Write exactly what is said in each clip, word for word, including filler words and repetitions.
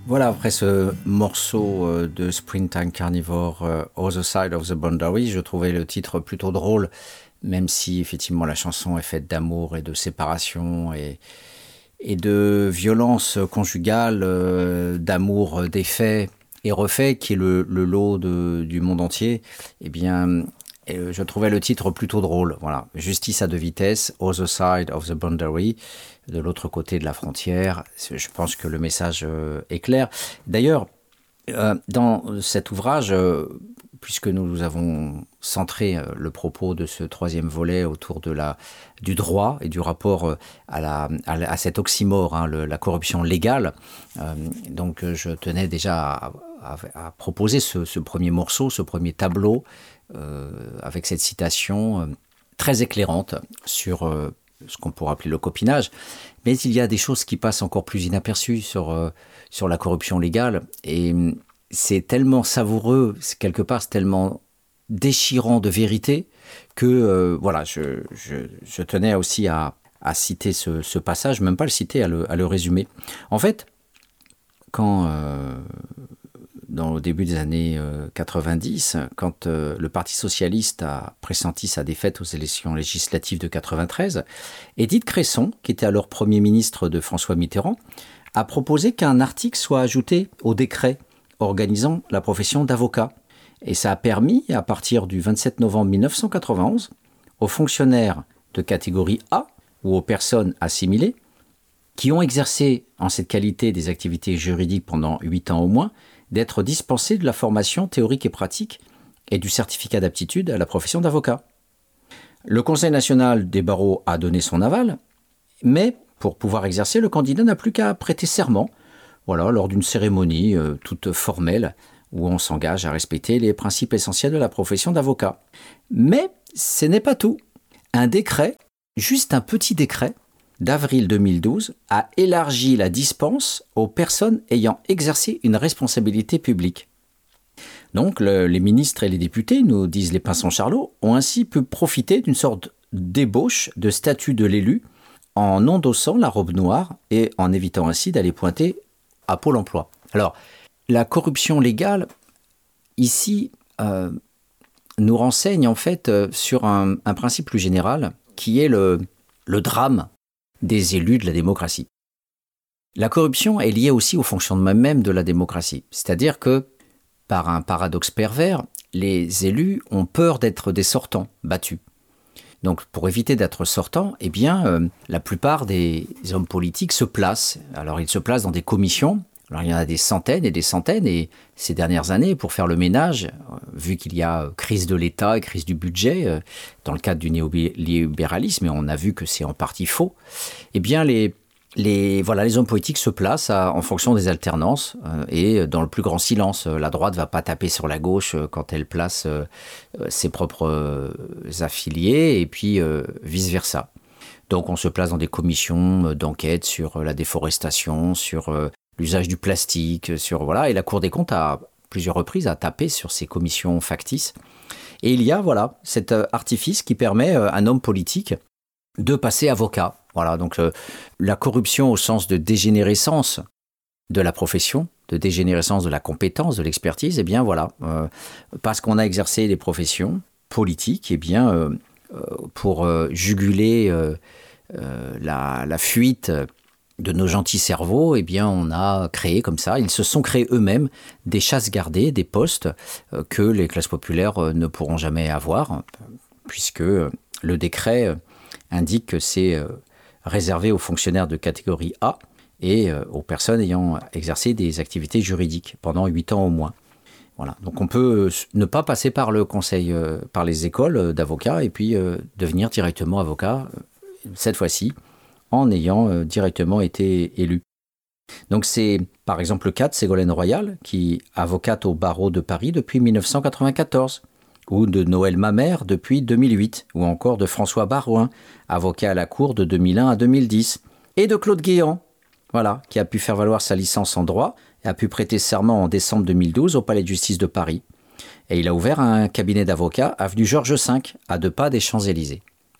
Voilà, après ce morceau de Springtime Carnivore, euh, Other Side of the Boundary, je trouvais le titre plutôt drôle, même si effectivement la chanson est faite d'amour et de séparation et, et de violence conjugale, euh, d'amour défait et refait, qui est le, le lot de, du monde entier. Eh bien, euh, je trouvais le titre plutôt drôle. Voilà, Justice à deux vitesses, Other Side of the Boundary, de l'autre côté de la frontière. Je pense que le message euh, est clair. D'ailleurs, euh, dans cet ouvrage, euh, puisque nous avons centré euh, le propos de ce troisième volet autour de la, du droit et du rapport euh, à, la, à, la, à cet oxymore, hein, le, la corruption légale, euh, donc je tenais déjà à, à, à proposer ce, ce premier morceau, ce premier tableau, euh, avec cette citation euh, très éclairante sur euh, ce qu'on pourrait appeler le copinage, mais il y a des choses qui passent encore plus inaperçues sur, euh, sur la corruption légale, et c'est tellement savoureux, c'est quelque part c'est tellement déchirant de vérité que euh, voilà, je, je, je tenais aussi à, à citer ce, ce passage, même pas le citer, à le, à le résumer. En fait, quand euh, dans le début des années euh, quatre-vingt-dix, quand euh, le Parti socialiste a pressenti sa défaite aux élections législatives de quatre-vingt-treize, Édith Cresson, qui était alors Premier ministre de François Mitterrand, a proposé qu'un article soit ajouté au décret organisant la profession d'avocat. Et ça a permis, à partir du vingt-sept novembre mille neuf cent quatre-vingt-onze, aux fonctionnaires de catégorie A ou aux personnes assimilées qui ont exercé en cette qualité des activités juridiques pendant huit ans au moins, d'être dispensés de la formation théorique et pratique et du certificat d'aptitude à la profession d'avocat. Le Conseil national des barreaux a donné son aval, mais pour pouvoir exercer, le candidat n'a plus qu'à prêter serment, voilà, lors d'une cérémonie euh, toute formelle où on s'engage à respecter les principes essentiels de la profession d'avocat. Mais ce n'est pas tout. Un décret, juste un petit décret, d'avril deux mille douze, a élargi la dispense aux personnes ayant exercé une responsabilité publique. Donc le, les ministres et les députés, nous disent les Pinson-Charlot, ont ainsi pu profiter d'une sorte d'ébauche de statut de l'élu en endossant la robe noire et en évitant ainsi d'aller pointer à Pôle emploi. Alors, la corruption légale, ici, euh, nous renseigne en fait euh, sur un, un principe plus général qui est le, le drame des élus de la démocratie. La corruption est liée aussi au fonctionnement même de la démocratie. C'est-à-dire que, par un paradoxe pervers, les élus ont peur d'être des sortants battus. Donc, pour éviter d'être sortants, eh bien, euh, la plupart des hommes politiques se placent. Alors, ils se placent dans des commissions. Alors, il y en a des centaines et des centaines. Et ces dernières années, pour faire le ménage, euh, vu qu'il y a crise de l'État et crise du budget, euh, dans le cadre du néolibéralisme, et on a vu que c'est en partie faux, eh bien, les, les, voilà, les hommes politiques se placent à, en fonction des alternances euh, et dans le plus grand silence. La droite ne va pas taper sur la gauche quand elle place euh, ses propres euh, affiliés, et puis euh, vice-versa. Donc, on se place dans des commissions d'enquête sur la déforestation, sur euh, l'usage du plastique, sur voilà, et la Cour des comptes a plusieurs reprises a tapé sur ces commissions factices. Et il y a voilà cet artifice qui permet à un homme politique de passer avocat. Voilà, donc euh, la corruption au sens de dégénérescence de la profession, de dégénérescence de la compétence, de l'expertise, eh bien voilà, euh, parce qu'on a exercé des professions politiques, eh bien euh, euh, pour euh, juguler euh, euh, la, la fuite de nos gentils cerveaux, eh bien, on a créé comme ça, ils se sont créés eux-mêmes des chasses gardées, des postes euh, que les classes populaires euh, ne pourront jamais avoir, puisque euh, le décret euh, indique que c'est euh, réservé aux fonctionnaires de catégorie A et euh, aux personnes ayant exercé des activités juridiques pendant huit ans au moins. Voilà. Donc on peut ne pas passer par le conseil, euh, par les écoles euh, d'avocats et puis euh, devenir directement avocat, euh, cette fois-ci, en ayant euh, directement été élu. Donc c'est par exemple le cas de Ségolène Royal, qui est avocate au barreau de Paris depuis mille neuf cent quatre-vingt-quatorze, ou de Noël Mamère depuis deux mille huit, ou encore de François Barouin, avocat à la Cour de deux mille un à deux mille dix, et de Claude Guéant, voilà, qui a pu faire valoir sa licence en droit et a pu prêter serment en décembre deux mille douze au Palais de justice de Paris. Et il a ouvert un cabinet d'avocats avenue Georges cinq, à deux pas des Champs-Élysées.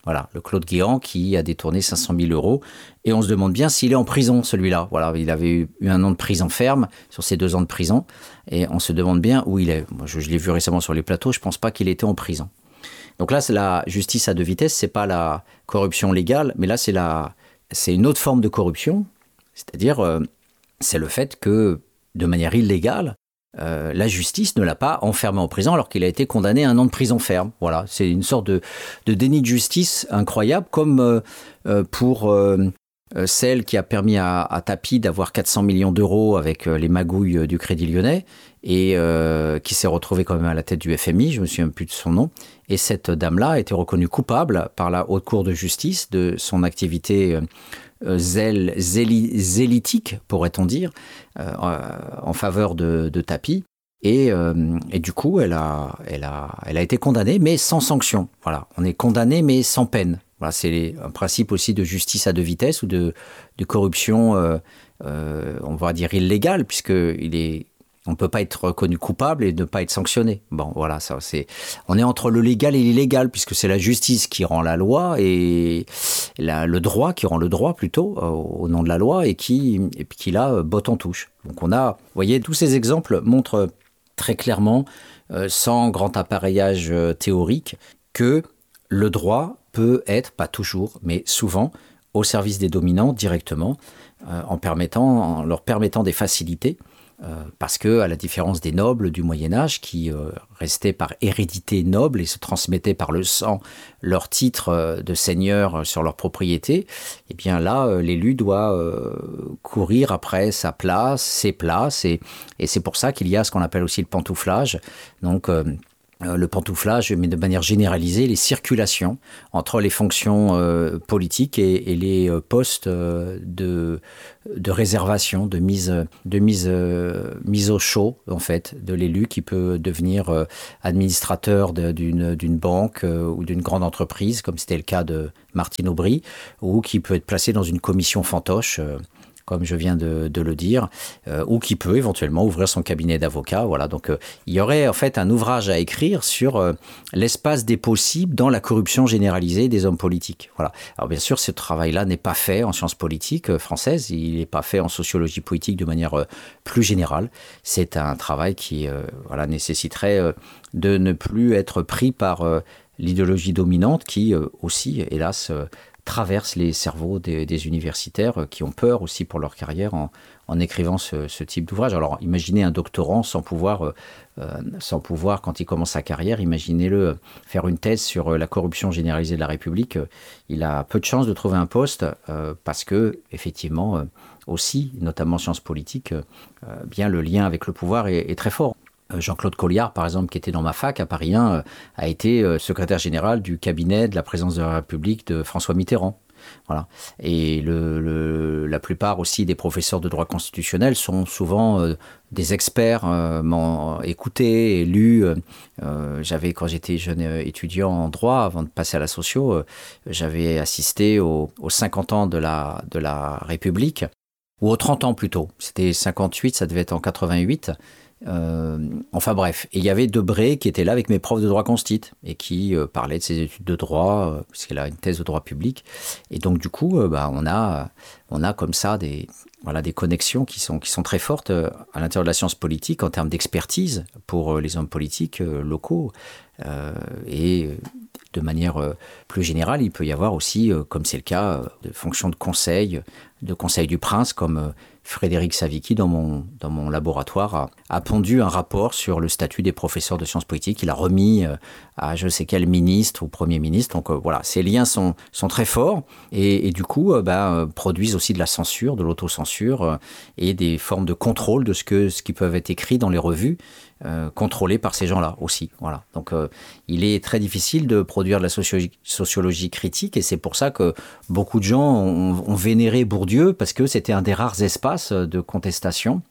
Voilà, le Claude Guéant qui a détourné cinq cent mille euros. Et on se demande bien s'il est en prison, celui-là. Voilà, il avait eu un an de prison ferme sur ses deux ans de prison. Et on se demande bien où il est. Moi, je, je l'ai vu récemment sur les plateaux, je ne pense pas qu'il était en prison. Donc là, c'est la justice à deux vitesses, ce n'est pas la corruption légale, mais là, c'est, la, c'est une autre forme de corruption. C'est-à-dire, euh, c'est le fait que, de manière illégale, Euh, la justice ne l'a pas enfermé en prison alors qu'il a été condamné à un an de prison ferme. Voilà, c'est une sorte de, de déni de justice incroyable, comme euh, euh, pour euh, celle qui a permis à, à Tapi d'avoir quatre cents millions d'euros avec euh, les magouilles du Crédit Lyonnais et euh, qui s'est retrouvée quand même à la tête du F M I, je me souviens plus de son nom. Et cette dame-là a été reconnue coupable par la Haute Cour de justice de son activité euh, Zèle, zéli, zélitique, pourrait-on dire, euh, en faveur de, de Tapi. Et, euh, et du coup, elle a, elle, a, elle a été condamnée, mais sans sanction. Voilà, on est condamné, mais sans peine. Voilà, c'est les, un principe aussi de justice à deux vitesses ou de, de corruption, euh, euh, on va dire illégale, puisqu'il est... On ne peut pas être reconnu coupable et ne pas être sanctionné. Bon, voilà, ça, c'est... On est entre le légal et l'illégal, puisque c'est la justice qui rend la loi et la, le droit qui rend le droit, plutôt, au, au nom de la loi, et qui, et puis qui là, botte en touche. Donc on a, vous voyez, tous ces exemples montrent très clairement, euh, sans grand appareillage euh, théorique, que le droit peut être, pas toujours, mais souvent, au service des dominants directement, euh, en, permettant, en leur permettant des facilités. Euh, parce que, à la différence des nobles du Moyen-Âge, qui euh, restaient par hérédité noble et se transmettaient par le sang leur titre euh, de seigneur sur leur propriété, eh bien là, euh, l'élu doit euh, courir après sa place, ses places, et, et c'est pour ça qu'il y a ce qu'on appelle aussi le pantouflage. Donc, euh, le pantouflage, mais de manière généralisée, les circulations entre les fonctions euh, politiques et, et les euh, postes euh, de, de réservation, de mise, de mise, euh, mise au chaud, en fait, de l'élu qui peut devenir euh, administrateur de, d'une, d'une banque euh, ou d'une grande entreprise, comme c'était le cas de Martine Aubry, ou qui peut être placé dans une commission fantoche, euh, comme je viens de, de le dire, euh, ou qui peut éventuellement ouvrir son cabinet d'avocat. Voilà, donc euh, il y aurait en fait un ouvrage à écrire sur euh, l'espace des possibles dans la corruption généralisée des hommes politiques. Voilà. Alors bien sûr, ce travail-là n'est pas fait en sciences politiques euh, françaises, il n'est pas fait en sociologie politique de manière euh, plus générale. C'est un travail qui euh, voilà, nécessiterait euh, de ne plus être pris par euh, l'idéologie dominante qui euh, aussi, hélas, euh, traverse les cerveaux des, des universitaires qui ont peur aussi pour leur carrière en, en écrivant ce, ce type d'ouvrage. Alors imaginez un doctorant sans pouvoir, euh, sans pouvoir, quand il commence sa carrière, imaginez-le faire une thèse sur la corruption généralisée de la République. Il a peu de chances de trouver un poste euh, parce que, effectivement, euh, aussi, notamment en sciences politiques, euh, bien le lien avec le pouvoir est, est très fort. Jean-Claude Colliard, par exemple, qui était dans ma fac à Paris un, a été secrétaire général du cabinet de la présidence de la République de François Mitterrand. Voilà. Et le, le, la plupart aussi des professeurs de droit constitutionnel sont souvent euh, des experts euh, m'ont écouté et lu. Euh, j'avais, quand j'étais jeune étudiant en droit, avant de passer à la socio, euh, j'avais assisté aux, aux cinquante ans de la, de la République, ou aux trente ans plutôt. C'était cinquante-huit, ça devait être en quatre-vingt-huit. Euh, enfin bref, et il y avait Debré qui était là avec mes profs de droit constit et qui euh, parlait de ses études de droit, euh, parce qu'elle a une thèse de droit public, et donc du coup euh, bah, on a on a comme ça des voilà des connexions qui sont qui sont très fortes euh, à l'intérieur de la science politique en termes d'expertise pour euh, les hommes politiques euh, locaux, euh, et de manière euh, plus générale, il peut y avoir aussi, euh, comme c'est le cas, euh, de fonctions de conseil, de conseil du prince, comme euh, Frédéric Savicki, dans mon, dans mon laboratoire, a, a pondu un rapport sur le statut des professeurs de sciences politiques. Il a remis euh, à je sais quel ministre ou premier ministre. Donc euh, voilà, ces liens sont, sont très forts et, et du coup euh, bah, euh, produisent aussi de la censure, de l'autocensure euh, et des formes de contrôle de ce, que, ce qui peut être écrit dans les revues, euh, contrôlées par ces gens-là aussi. Voilà. Donc euh, il est très difficile de produire de la sociologie, sociologie critique et c'est pour ça que beaucoup de gens ont, ont vénéré Bourdieu parce que c'était un des rares espaces de contestation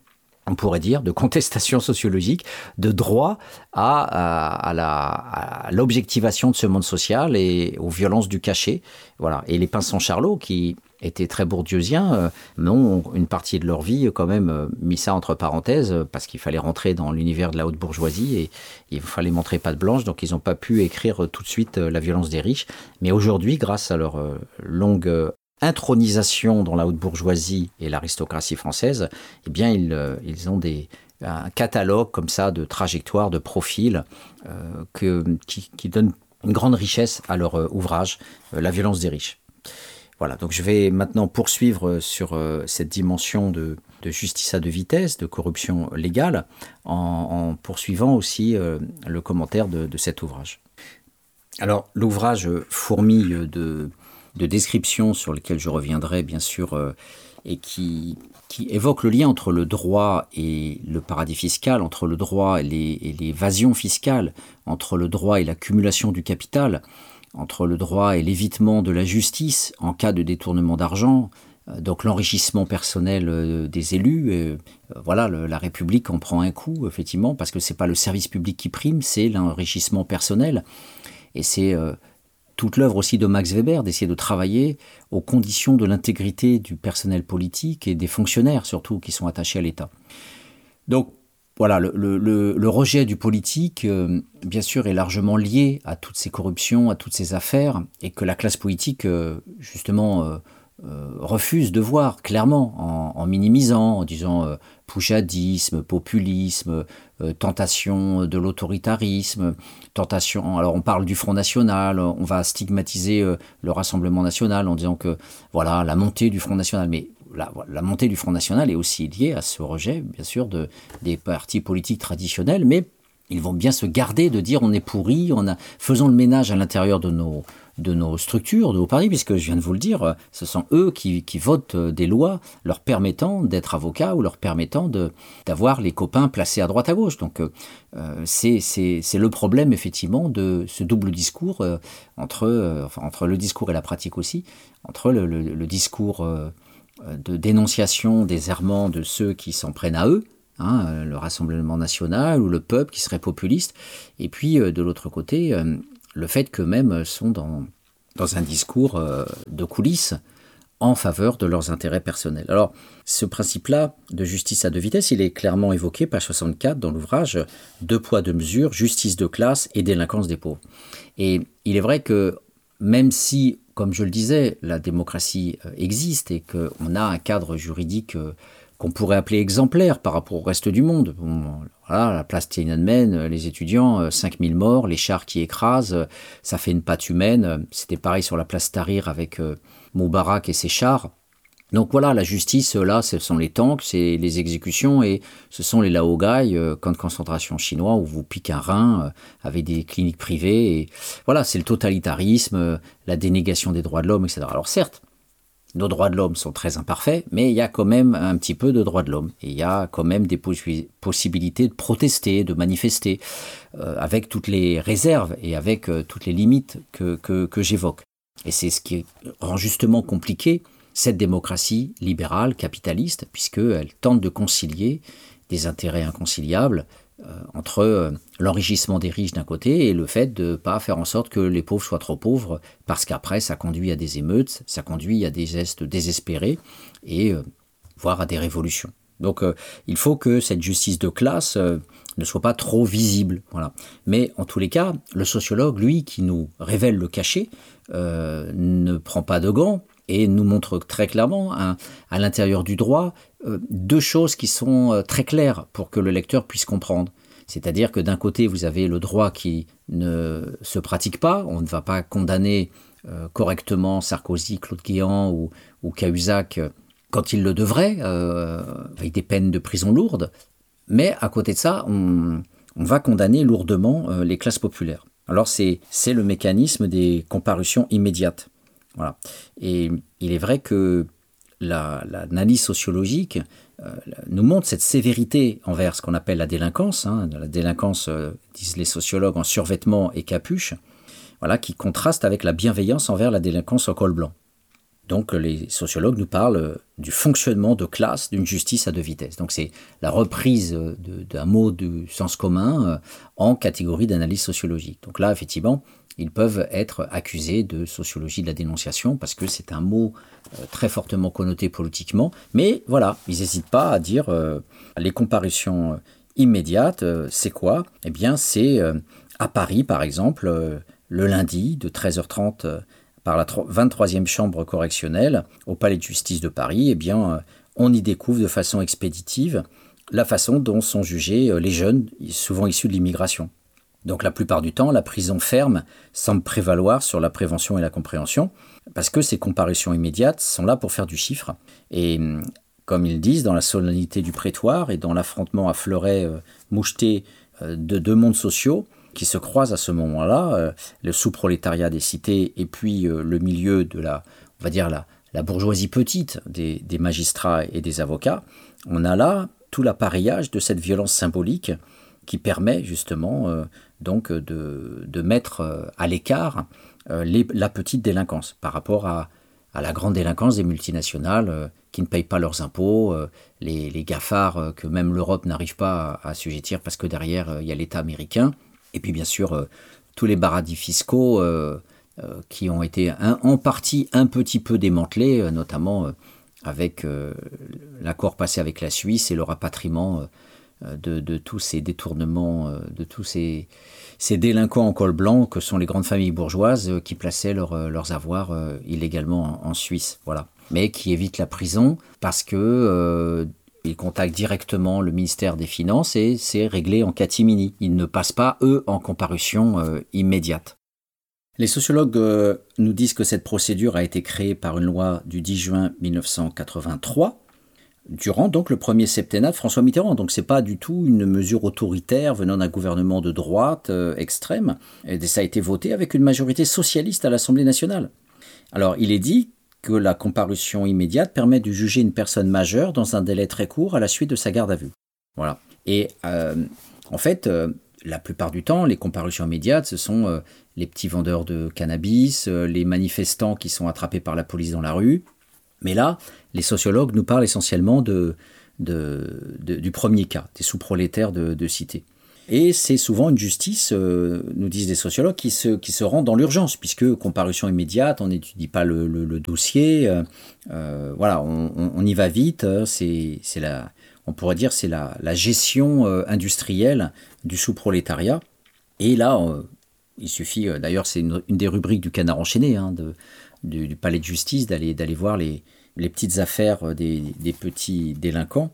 on pourrait dire, de contestation sociologique, de droit à, à, à, la, à l'objectivation de ce monde social et aux violences du cachet. Voilà. Et les Pinson-Charlot, qui étaient très bourdieusiens, euh, ont une partie de leur vie quand même euh, mis ça entre parenthèses, euh, parce qu'il fallait rentrer dans l'univers de la haute bourgeoisie et il fallait montrer patte blanche, donc ils n'ont pas pu écrire euh, tout de suite euh, La violence des riches. Mais aujourd'hui, grâce à leur euh, longue euh, intronisation dans la haute bourgeoisie et l'aristocratie française, eh bien ils, euh, ils ont des, un catalogue comme ça de trajectoires, de profils euh, que, qui, qui donnent une grande richesse à leur euh, ouvrage, euh, La violence des riches. Voilà, donc je vais maintenant poursuivre sur euh, cette dimension de, de justice à deux vitesses, de corruption légale, en, en poursuivant aussi euh, le commentaire de, de cet ouvrage. Alors l'ouvrage fourmille de de descriptions sur lesquelles je reviendrai bien sûr euh, et qui, qui évoquent le lien entre le droit et le paradis fiscal, entre le droit et, les, et l'évasion fiscale, entre le droit et l'accumulation du capital, entre le droit et l'évitement de la justice en cas de détournement d'argent, euh, donc l'enrichissement personnel euh, des élus. Euh, voilà, le, la République en prend un coup, effectivement, parce que ce n'est pas le service public qui prime, c'est l'enrichissement personnel. Et c'est... Euh, toute l'œuvre aussi de Max Weber, d'essayer de travailler aux conditions de l'intégrité du personnel politique et des fonctionnaires surtout qui sont attachés à l'État. Donc voilà, le, le, le rejet du politique, euh, bien sûr, est largement lié à toutes ces corruptions, à toutes ces affaires, et que la classe politique, euh, justement, euh, euh, refuse de voir clairement, en, en minimisant, en disant euh, poujadisme, populisme, euh, tentation de l'autoritarisme, tentation. Alors on parle du Front National, on va stigmatiser euh, le Rassemblement National en disant que voilà la montée du Front National, mais la, la montée du Front National est aussi liée à ce rejet, bien sûr, de, des partis politiques traditionnels, mais ils vont bien se garder de dire on est pourri, on a, faisons le ménage à l'intérieur de nos, de nos structures, de nos partis, puisque je viens de vous le dire, ce sont eux qui, qui votent des lois leur permettant d'être avocats ou leur permettant de, d'avoir les copains placés à droite à gauche. Donc euh, c'est, c'est, c'est le problème effectivement de ce double discours euh, entre, euh, enfin, entre le discours et la pratique aussi, entre le, le, le discours euh, de dénonciation des errements de ceux qui s'en prennent à eux, Hein, le Rassemblement national ou le peuple qui serait populiste, et puis euh, de l'autre côté, euh, le fait qu'eux-mêmes sont dans, dans un discours euh, de coulisses en faveur de leurs intérêts personnels. Alors, ce principe-là de justice à deux vitesses, il est clairement évoqué, page soixante-quatre, dans l'ouvrage « Deux poids, deux mesures, justice de classe et délinquance des pauvres ». Et il est vrai que même si, comme je le disais, la démocratie euh, existe et qu'on a un cadre juridique euh, qu'on pourrait appeler exemplaire par rapport au reste du monde. Bon, voilà, la place Tiananmen, les étudiants, cinq mille morts, les chars qui écrasent, ça fait une patte humaine. C'était pareil sur la place Tahrir avec euh, Moubarak et ses chars. Donc voilà, la justice, là, ce sont les tanks, c'est les exécutions et ce sont les laogai, euh, camps de concentration chinois où vous piquez un rein euh, avec des cliniques privées. Et voilà, c'est le totalitarisme, euh, la dénégation des droits de l'homme, et cetera. Alors certes, nos droits de l'homme sont très imparfaits, mais il y a quand même un petit peu de droits de l'homme. Et il y a quand même des possi- possibilités de protester, de manifester, euh, avec toutes les réserves et avec euh, toutes les limites que, que, que j'évoque. Et c'est ce qui rend justement compliqué cette démocratie libérale, capitaliste, puisqu'elle tente de concilier des intérêts inconciliables euh, entre euh, l'enrichissement des riches d'un côté et le fait de ne pas faire en sorte que les pauvres soient trop pauvres, parce qu'après ça conduit à des émeutes, ça conduit à des gestes désespérés et euh, voire à des révolutions. Donc euh, il faut que cette justice de classe euh, ne soit pas trop visible. Voilà. Mais en tous les cas, le sociologue, lui, qui nous révèle le cachet, euh, ne prend pas de gants et nous montre très clairement, hein, à l'intérieur du droit, euh, deux choses qui sont euh, très claires pour que le lecteur puisse comprendre. C'est-à-dire que d'un côté, vous avez le droit qui ne se pratique pas, on ne va pas condamner euh, correctement Sarkozy, Claude Guéant ou, ou Cahuzac euh, quand il le devrait, euh, avec des peines de prison lourdes, mais à côté de ça, on, on va condamner lourdement euh, les classes populaires. Alors c'est, c'est le mécanisme des comparutions immédiates. Voilà. Et il est vrai que la, l'analyse sociologique euh, nous montre cette sévérité envers ce qu'on appelle la délinquance, hein, la délinquance, euh, disent les sociologues, en survêtement et capuche, voilà, qui contraste avec la bienveillance envers la délinquance en col blanc. Donc les sociologues nous parlent du fonctionnement de classe d'une justice à deux vitesses. Donc c'est la reprise de, d'un mot du sens commun en catégorie d'analyse sociologique. Donc là, effectivement, ils peuvent être accusés de sociologie de la dénonciation parce que c'est un mot très fortement connoté politiquement. Mais voilà, ils n'hésitent pas à dire euh, les comparutions immédiates, euh, c'est quoi ? Eh bien, c'est euh, à Paris, par exemple, euh, le lundi de treize heures trente euh, par la vingt-troisième chambre correctionnelle au Palais de justice de Paris, eh bien, euh, on y découvre de façon expéditive la façon dont sont jugés euh, les jeunes, souvent issus de l'immigration. Donc la plupart du temps, la prison ferme semble prévaloir sur la prévention et la compréhension, parce que ces comparutions immédiates sont là pour faire du chiffre. Et comme ils disent, dans la solennité du prétoire et dans l'affrontement à fleurets euh, mouchetés euh, de deux mondes sociaux qui se croisent à ce moment-là, euh, le sous-prolétariat des cités et puis euh, le milieu de la, on va dire la, la bourgeoisie petite des, des magistrats et des avocats, on a là tout l'appareillage de cette violence symbolique qui permet justement euh, donc de, de mettre euh, à l'écart euh, les, la petite délinquance par rapport à, à la grande délinquance des multinationales euh, qui ne payent pas leurs impôts, euh, les, les GAFAR euh, que même l'Europe n'arrive pas à, à assujettir parce que derrière euh, il y a l'État américain, et puis bien sûr euh, tous les paradis fiscaux euh, euh, qui ont été un, en partie un petit peu démantelés, euh, notamment euh, avec euh, l'accord passé avec la Suisse et le rapatriement euh, De, de tous ces détournements, de tous ces, ces délinquants en col blanc que sont les grandes familles bourgeoises qui plaçaient leur, leurs avoirs euh, illégalement en, en Suisse, voilà. Mais qui évitent la prison parce que euh, ils contactent directement le ministère des Finances et c'est réglé en catimini. Ils ne passent pas, eux, en comparution euh, immédiate. Les sociologues euh, nous disent que cette procédure a été créée par une loi du dix juin mille neuf cent quatre-vingt-trois, durant donc le premier septennat de François Mitterrand. Donc c'est pas du tout une mesure autoritaire venant d'un gouvernement de droite euh, extrême. Et ça a été voté avec une majorité socialiste à l'Assemblée nationale. Alors il est dit que la comparution immédiate permet de juger une personne majeure dans un délai très court à la suite de sa garde à vue. Voilà. Et euh, en fait, euh, la plupart du temps, les comparutions immédiates, ce sont euh, les petits vendeurs de cannabis, euh, les manifestants qui sont attrapés par la police dans la rue. Mais là, les sociologues nous parlent essentiellement de, de, de, du premier cas, des sous-prolétaires de, de cité. Et c'est souvent une justice, euh, nous disent des sociologues, qui se, qui se rend dans l'urgence, puisque comparution immédiate, on n'étudie pas le, le, le dossier, euh, euh, voilà, on, on, on y va vite, c'est, c'est la, on pourrait dire c'est la, la gestion euh, industrielle du sous-prolétariat. Et là, euh, il suffit, euh, d'ailleurs c'est une, une des rubriques du Canard enchaîné, hein, de... Du, du palais de justice, d'aller, d'aller voir les, les petites affaires des, des petits délinquants.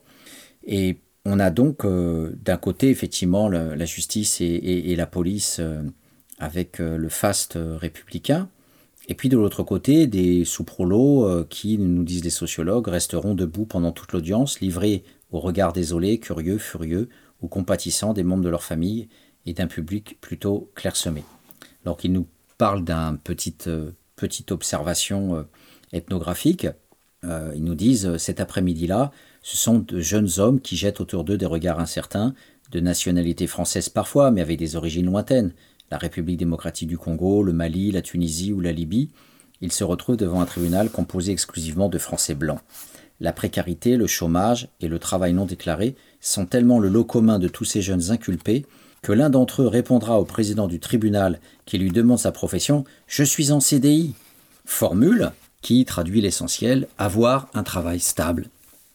Et on a donc euh, d'un côté effectivement la, la justice et, et, et la police euh, avec euh, le faste euh, républicain, et puis de l'autre côté des sous-prolos euh, qui, nous disent les sociologues, resteront debout pendant toute l'audience, livrés au regard désolé, curieux, furieux ou compatissant des membres de leur famille et d'un public plutôt clairsemé. Alors qu'ils nous parlent d'un petit... Euh, petite observation euh, ethnographique. Euh, ils nous disent, euh, cet après-midi-là, ce sont de jeunes hommes qui jettent autour d'eux des regards incertains, de nationalité française parfois, mais avec des origines lointaines. La République démocratique du Congo, le Mali, la Tunisie ou la Libye. Ils se retrouvent devant un tribunal composé exclusivement de Français blancs. La précarité, le chômage et le travail non déclaré sont tellement le lot commun de tous ces jeunes inculpés que l'un d'entre eux répondra au président du tribunal qui lui demande sa profession « Je suis en C D I », formule qui traduit l'essentiel « avoir un travail stable ».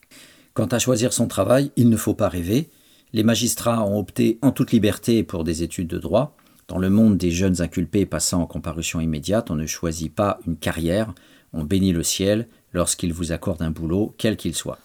Quant à choisir son travail, il ne faut pas rêver. Les magistrats ont opté en toute liberté pour des études de droit. Dans le monde des jeunes inculpés passant en comparution immédiate, on ne choisit pas une carrière, on bénit le ciel lorsqu'il vous accorde un boulot, quel qu'il soit.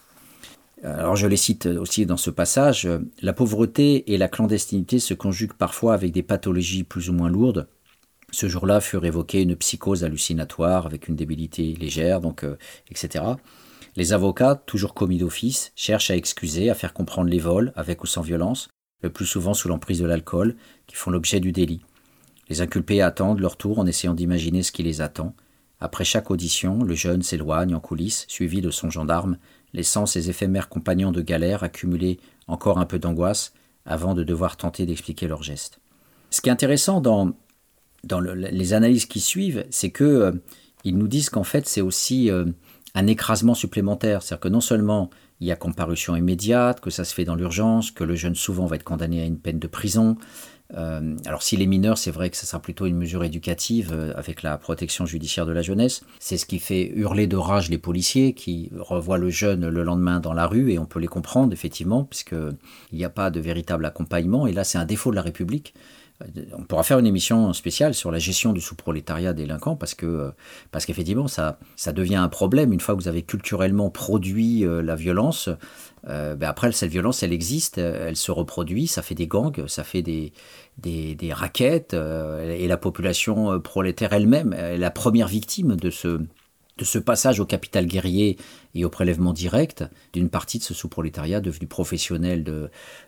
Alors je les cite aussi dans ce passage, la pauvreté et la clandestinité se conjuguent parfois avec des pathologies plus ou moins lourdes. Ce jour-là fut révoquée une psychose hallucinatoire avec une débilité légère, donc, euh, et cetera. Les avocats, toujours commis d'office, cherchent à excuser, à faire comprendre les vols, avec ou sans violence, le plus souvent sous l'emprise de l'alcool, qui font l'objet du délit. Les inculpés attendent leur tour en essayant d'imaginer ce qui les attend. Après chaque audition, le jeune s'éloigne en coulisses, suivi de son gendarme, laissant ses éphémères compagnons de galère accumuler encore un peu d'angoisse avant de devoir tenter d'expliquer leurs gestes. Ce qui est intéressant dans, dans le, les analyses qui suivent, c'est que euh, ils nous disent qu'en fait, c'est aussi euh, un écrasement supplémentaire. C'est-à-dire que non seulement il y a comparution immédiate, que ça se fait dans l'urgence, que le jeune souvent va être condamné à une peine de prison. Euh, alors si les mineurs, c'est vrai que ça sera plutôt une mesure éducative euh, avec la protection judiciaire de la jeunesse. C'est ce qui fait hurler de rage les policiers qui revoient le jeune le lendemain dans la rue, et on peut les comprendre effectivement, puisqu'il n'y a pas de véritable accompagnement, et là c'est un défaut de la République. On pourra faire une émission spéciale sur la gestion du sous-prolétariat délinquant parce que parce qu'effectivement ça ça devient un problème une fois que vous avez culturellement produit euh, la violence. Euh, ben après cette violence elle existe, elle se reproduit, ça fait des gangs, ça fait des des, des rackets euh, et la population prolétaire elle-même est la première victime de ce de ce passage au capital guerrier et au prélèvement direct d'une partie de ce sous-prolétariat devenu professionnel de,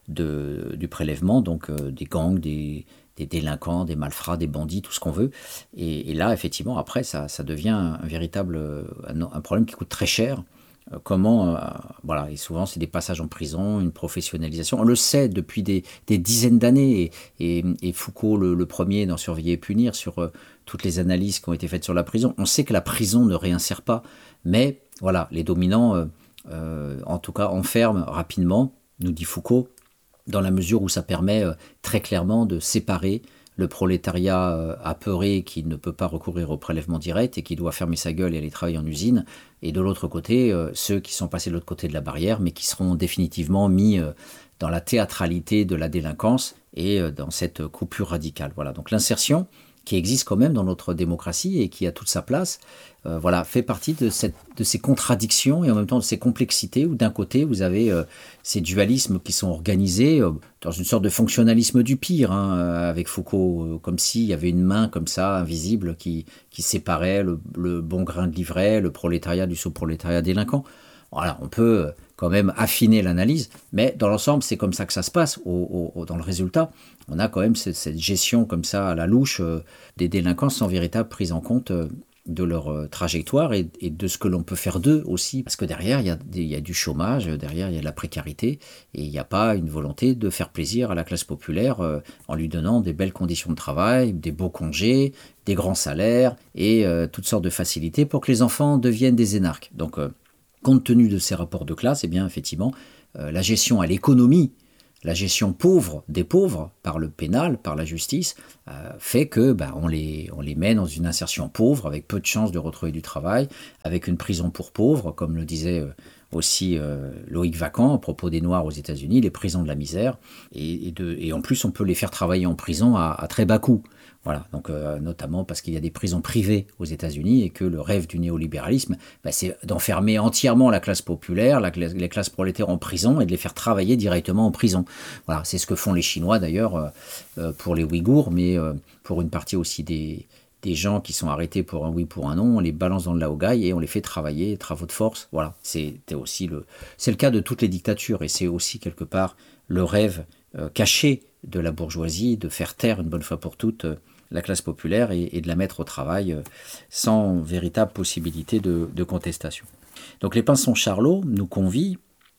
de, du prélèvement, donc euh, des gangs, des, des délinquants, des malfrats, des bandits, tout ce qu'on veut. Et, et là, effectivement, après, ça, ça devient un, un véritable un, un problème qui coûte très cher. Euh, comment, euh, voilà, et souvent c'est des passages en prison, une professionnalisation. On le sait depuis des, des dizaines d'années, et, et, et Foucault, le, le premier dans Surveiller et punir, sur euh, toutes les analyses qui ont été faites sur la prison. On sait que la prison ne réinsère pas, mais voilà, les dominants, euh, euh, en tout cas, enferment rapidement, nous dit Foucault, dans la mesure où ça permet euh, très clairement de séparer le prolétariat euh, apeuré qui ne peut pas recourir au prélèvement direct et qui doit fermer sa gueule et aller travailler en usine, et de l'autre côté, euh, ceux qui sont passés de l'autre côté de la barrière, mais qui seront définitivement mis euh, dans la théâtralité de la délinquance et euh, dans cette coupure radicale. Voilà, donc l'insertion, qui existe quand même dans notre démocratie et qui a toute sa place, euh, voilà, fait partie de, cette, de ces contradictions et en même temps de ces complexités où d'un côté vous avez euh, ces dualismes qui sont organisés euh, dans une sorte de fonctionnalisme du pire, hein, euh, avec Foucault, euh, comme s'il y avait une main comme ça, invisible, qui, qui séparait le, le bon grain de livret, le prolétariat du sous-prolétariat délinquant. Voilà, on peut quand même affiner l'analyse, mais dans l'ensemble, c'est comme ça que ça se passe. Au, au, dans le résultat, on a quand même cette, cette gestion comme ça à la louche euh, des délinquants sans véritable prise en compte euh, de leur euh, trajectoire et, et de ce que l'on peut faire d'eux aussi. Parce que derrière, il y a, il y a du chômage, derrière, il y a de la précarité, et il n'y a pas une volonté de faire plaisir à la classe populaire euh, en lui donnant des belles conditions de travail, des beaux congés, des grands salaires et euh, toutes sortes de facilités pour que les enfants deviennent des énarques. Donc, euh, compte tenu de ces rapports de classe, eh bien, effectivement, euh, la gestion à l'économie, la gestion pauvre des pauvres par le pénal, par la justice, euh, fait que bah, on, les, on les met dans une insertion pauvre avec peu de chances de retrouver du travail, avec une prison pour pauvres, comme le disait euh, aussi euh, Loïc Vacan à propos des Noirs aux États-Unis, les prisons de la misère, et, et, de, et en plus on peut les faire travailler en prison à, à très bas coût. Voilà, donc euh, notamment parce qu'il y a des prisons privées aux États-Unis et que le rêve du néolibéralisme, bah, c'est d'enfermer entièrement la classe populaire, la, les classes prolétaires en prison et de les faire travailler directement en prison. Voilà, c'est ce que font les Chinois d'ailleurs euh, pour les Ouïghours, mais euh, pour une partie aussi des, des gens qui sont arrêtés pour un oui, pour un non, on les balance dans le laogai et on les fait travailler, travaux de force. Voilà, c'était aussi le, c'est le cas de toutes les dictatures et c'est aussi quelque part le rêve euh, caché de la bourgeoisie de faire taire une bonne fois pour toutes euh, la classe populaire et, et de la mettre au travail euh, sans véritable possibilité de, de contestation. Donc les Pinsons Charlot nous convient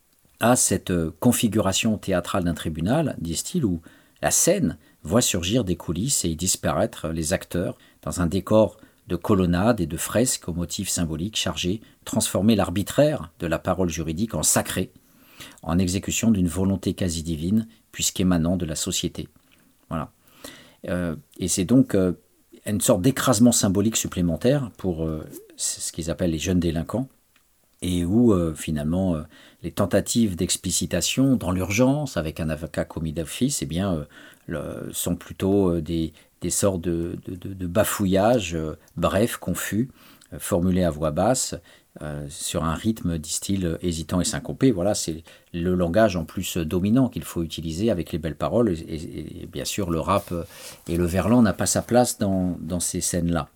à cette euh, configuration théâtrale d'un tribunal, disent-ils, où la scène voit surgir des coulisses et y disparaître les acteurs dans un décor de colonnades et de fresques aux motifs symboliques chargés de transformer l'arbitraire de la parole juridique en sacré, en exécution d'une volonté quasi divine, puisqu'émanant de la société. Voilà. Euh, et c'est donc euh, une sorte d'écrasement symbolique supplémentaire pour euh, ce qu'ils appellent les jeunes délinquants, et où euh, finalement euh, les tentatives d'explicitation dans l'urgence avec un avocat commis d'office eh bien, euh, le, sont plutôt euh, des, des sortes de, de, de, de bafouillages euh, brefs, confus, euh, formulés à voix basse, Euh, sur un rythme, disent-ils, hésitant et syncopé. Voilà, c'est le langage en plus dominant qu'il faut utiliser avec les belles paroles. Et, et, et bien sûr, le rap et le verlan n'a pas sa place dans, dans ces scènes-là.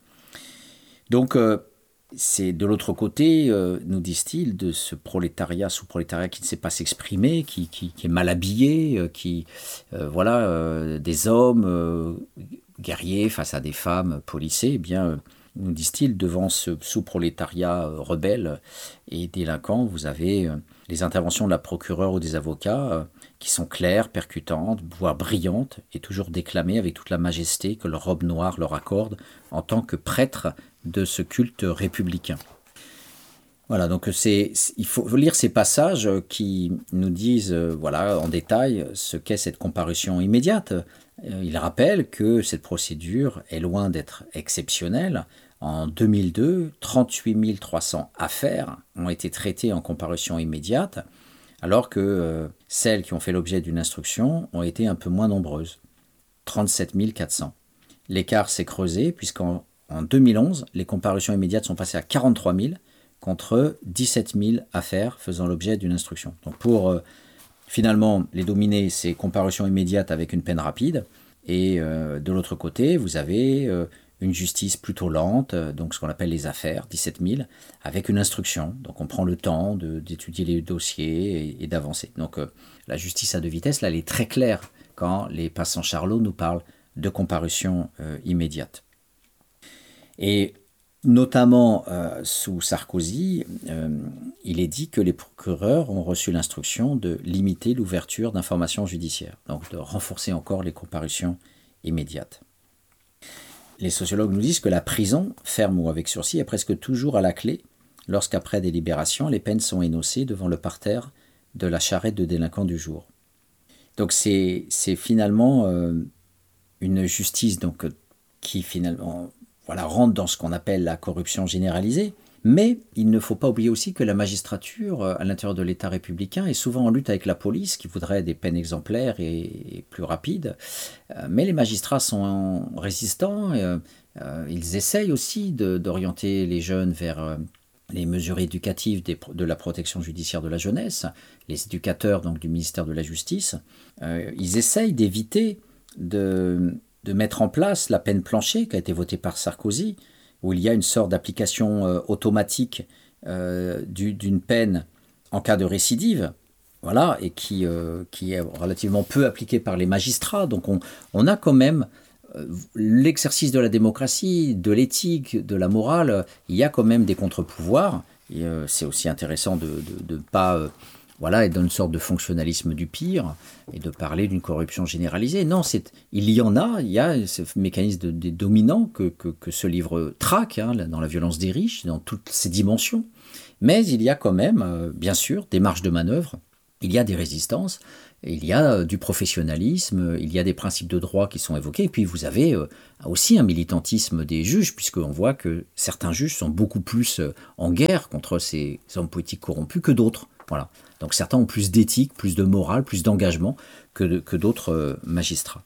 Donc, euh, c'est de l'autre côté, euh, nous disent-ils, de ce prolétariat, sous-prolétariat qui ne sait pas s'exprimer, qui, qui, qui est mal habillé, euh, qui, euh, voilà, euh, des hommes euh, guerriers face à des femmes policées, eh bien... Euh, nous disent-ils, devant ce sous-prolétariat euh, rebelle et délinquant, vous avez euh, les interventions de la procureure ou des avocats euh, qui sont claires, percutantes, voire brillantes, et toujours déclamées avec toute la majesté que leur robe noire leur accorde en tant que prêtres de ce culte républicain. Voilà, donc c'est, il faut lire ces passages qui nous disent euh, voilà, en détail ce qu'est cette comparution immédiate. Euh, il rappelle que cette procédure est loin d'être exceptionnelle. En deux mille deux, trente-huit mille trois cents affaires ont été traitées en comparution immédiate, alors que euh, celles qui ont fait l'objet d'une instruction ont été un peu moins nombreuses, trente-sept mille quatre cents. L'écart s'est creusé puisqu'en en deux mille onze, les comparutions immédiates sont passées à quarante-trois mille, contre dix-sept mille affaires faisant l'objet d'une instruction. Donc pour euh, finalement les dominer, c'est comparution immédiate avec une peine rapide, et euh, de l'autre côté, vous avez euh, une justice plutôt lente, donc ce qu'on appelle les affaires, dix-sept mille, avec une instruction. Donc on prend le temps de, d'étudier les dossiers et, et d'avancer. Donc euh, la justice à deux vitesses, là, elle est très claire quand les passants Charlot nous parlent de comparution euh, immédiate. Et notamment euh, sous Sarkozy, euh, il est dit que les procureurs ont reçu l'instruction de limiter l'ouverture d'informations judiciaires, donc de renforcer encore les comparutions immédiates. Les sociologues nous disent que la prison, ferme ou avec sursis, est presque toujours à la clé lorsqu'après délibération, les peines sont énoncées devant le parterre de la charrette de délinquants du jour. Donc c'est, c'est finalement euh, une justice donc, qui finalement... Voilà, rentre dans ce qu'on appelle la corruption généralisée. Mais il ne faut pas oublier aussi que la magistrature, à l'intérieur de l'État républicain, est souvent en lutte avec la police, qui voudrait des peines exemplaires et, et plus rapides. Mais les magistrats sont résistants. Et, euh, ils essayent aussi de, d'orienter les jeunes vers euh, les mesures éducatives des, de la protection judiciaire de la jeunesse, les éducateurs donc, du ministère de la Justice. Euh, ils essayent d'éviter de... de mettre en place la peine plancher qui a été votée par Sarkozy, où il y a une sorte d'application euh, automatique euh, du, d'une peine en cas de récidive, voilà, et qui, euh, qui est relativement peu appliquée par les magistrats. Donc on, on a quand même euh, l'exercice de la démocratie, de l'éthique, de la morale, il y a quand même des contre-pouvoirs, et euh, c'est aussi intéressant de ne pas... Euh, Voilà, et dans une sorte de fonctionnalisme du pire, et de parler d'une corruption généralisée. Non, c'est, il y en a, il y a ce mécanisme de, de dominant que, que, que ce livre traque, hein, dans la violence des riches, dans toutes ses dimensions. Mais il y a quand même, euh, bien sûr, des marges de manœuvre, il y a des résistances, il y a euh, du professionnalisme, il y a des principes de droit qui sont évoqués, et puis vous avez euh, aussi un militantisme des juges, puisqu'on voit que certains juges sont beaucoup plus euh, en guerre contre ces hommes politiques corrompus que d'autres. Voilà. Donc certains ont plus d'éthique, plus de morale, plus d'engagement que, de, que d'autres euh, magistrats.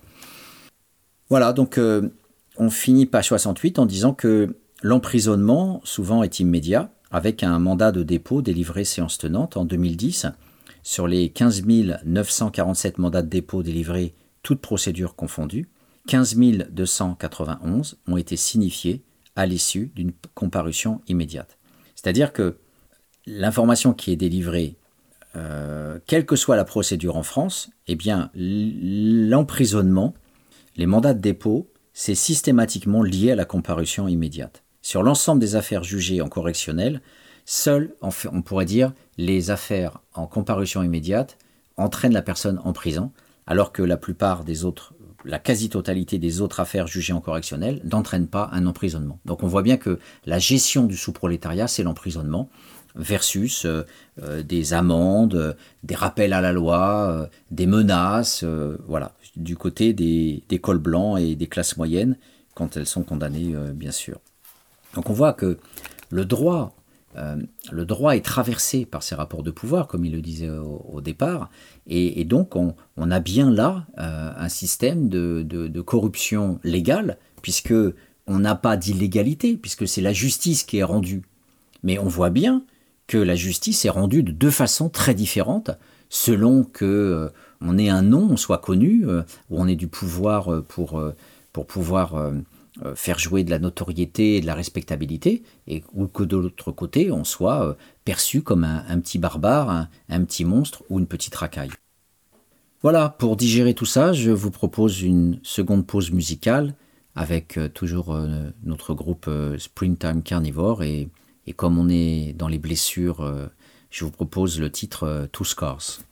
Voilà, donc euh, on finit page soixante-huit en disant que l'emprisonnement souvent est immédiat, avec un mandat de dépôt délivré séance tenante en deux mille dix. Sur les quinze mille neuf cent quarante-sept mandats de dépôt délivrés, toutes procédures confondues, quinze mille deux cent quatre-vingt-onze ont été signifiés à l'issue d'une comparution immédiate. C'est-à-dire que l'information qui est délivrée, euh, quelle que soit la procédure en France, eh bien, l'emprisonnement, les mandats de dépôt, c'est systématiquement lié à la comparution immédiate. Sur l'ensemble des affaires jugées en correctionnel, seules, on pourrait dire, les affaires en comparution immédiate entraînent la personne en prison, alors que la plupart des autres, la quasi-totalité des autres affaires jugées en correctionnel n'entraînent pas un emprisonnement. Donc on voit bien que la gestion du sous-prolétariat, c'est l'emprisonnement, versus euh, euh, des amendes, euh, des rappels à la loi, euh, des menaces, euh, voilà, du côté des, des cols blancs et des classes moyennes, quand elles sont condamnées, euh, bien sûr. Donc on voit que le droit, euh, le droit est traversé par ces rapports de pouvoir, comme il le disait au, au départ, et, et donc on, on a bien là euh, un système de, de, de corruption légale, puisque on n'a pas d'illégalité, puisque c'est la justice qui est rendue. Mais on voit bien que la justice est rendue de deux façons très différentes, selon que euh, on ait un nom, on soit connu, euh, ou on ait du pouvoir pour, euh, pour pouvoir euh, faire jouer de la notoriété et de la respectabilité, et, ou que de l'autre côté, on soit euh, perçu comme un, un petit barbare, un, un petit monstre ou une petite racaille. Voilà, pour digérer tout ça, je vous propose une seconde pause musicale avec euh, toujours euh, notre groupe euh, Springtime Carnivore. Et, et comme on est dans les blessures, euh, je vous propose le titre euh, Two Scars.